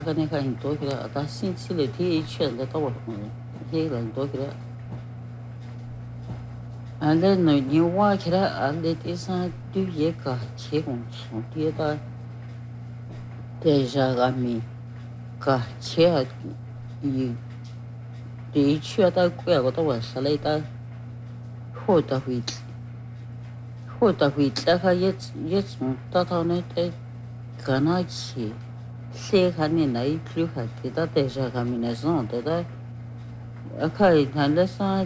个那个很多个了，但星期六天全在到我那个很多个了，俺那你挖起来，俺那地上就一个铁工从地到在下个面个切一地去到过个到我手里到好的位置，好的位置，个一从到头那在个那去。谁看你那一路看，得到在下个面那上得到，看他那上，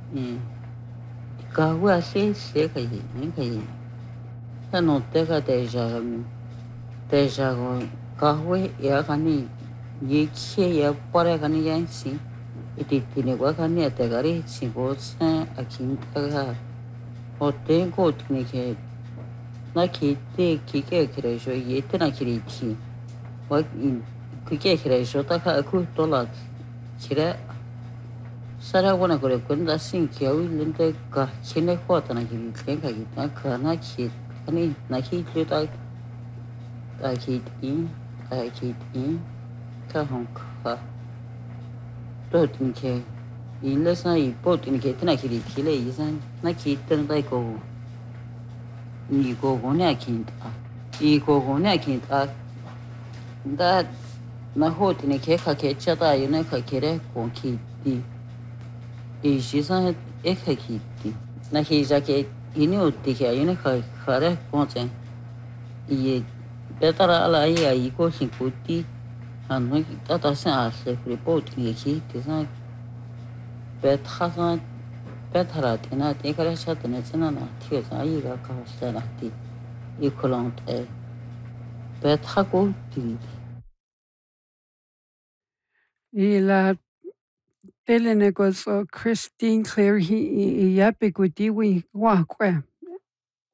个我谁可以，你可以，他弄这个在下个面。在下个岗位也看你，你去也过来看你演戏，一点点的我看你在这里起步生啊，听这个，我听过听个，那去的去个去来说也得那去的听，我去个去来说大概去多了，起来，啥来我那个来跟着新教育人的个，现在活的那去的听个，那可那去，看你那去就到。Akiti kahonka totinke ilesa ipotinke tena kiri kile isan na kitan dai ko ni ko gone akinta I ko gone akinta da na hotine ke ka ke chata yune ka kere ko kiti I shisan e ka kiti na hija ke ini utti ke yune ka kare ko chen I betara ala ai ko sinkuti ano tata sa se report ni ki tisan betara betara tena te kare chat ne tsena na ti sa ai ga ka sa na ti I kolont e betara ko ti La tele ne ko so Christine Claire hi yapi ku ti wi wa kwa.